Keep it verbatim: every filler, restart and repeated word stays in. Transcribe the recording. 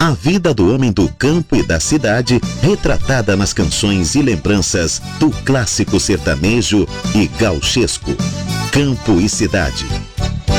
A vida do homem do campo e da cidade, retratada nas canções e lembranças do clássico sertanejo e gauchesco. Campo e Cidade.